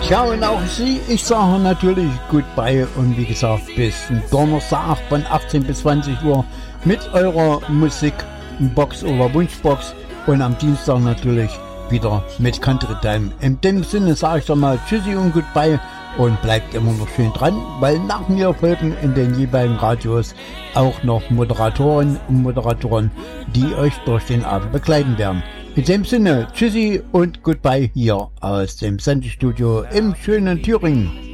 Ja, und auch Sie, ich sage natürlich Goodbye und wie gesagt, bis Donnerstag von 18 bis 20 Uhr mit eurer Musikbox oder Wunschbox und am Dienstag natürlich wieder mit Country Time. In dem Sinne sage ich doch mal Tschüssi und Goodbye und bleibt immer noch schön dran, weil nach mir folgen in den jeweiligen Radios auch noch Moderatorinnen und Moderatoren, die euch durch den Abend begleiten werden. In dem Sinne, Tschüssi und Goodbye hier aus dem Sendestudio im schönen Thüringen.